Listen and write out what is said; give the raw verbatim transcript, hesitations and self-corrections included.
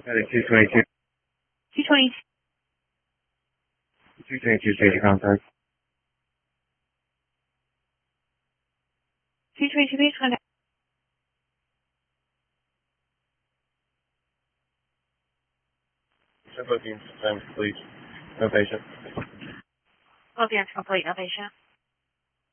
two twenty-two. two twenty. two twenty-two safety contact. two twenty-two base contact. Bookings time complete. No patient. Bookings complete. No patient.